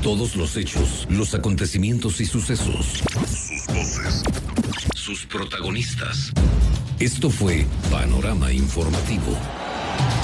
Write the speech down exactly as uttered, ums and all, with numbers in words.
Todos los hechos, los acontecimientos y sucesos. Sus voces. Sus protagonistas. Esto fue Panorama Informativo.